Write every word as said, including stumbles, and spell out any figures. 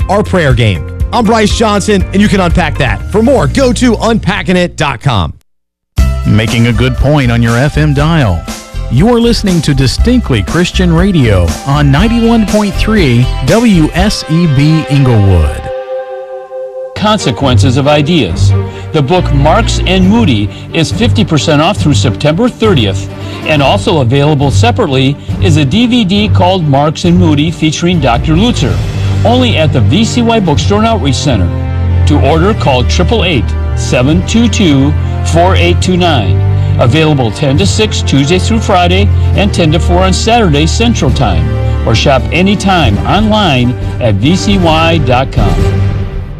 our prayer game. I'm Bryce Johnson, and you can unpack that. For more, go to unpacking it dot com. Making a good point on your F M dial. You're listening to Distinctly Christian Radio on ninety-one point three W S E B Inglewood. Consequences of Ideas. The book Marks and Moody is fifty percent off through September thirtieth, and also available separately is a D V D called Marks and Moody featuring Doctor Lutzer, only at the V C Y Bookstore and Outreach Center. To order, call eight eight eight, seven two two, four eight two nine. Available ten to six Tuesday through Friday and ten to four on Saturday Central Time. Or shop anytime online at V C Y dot com.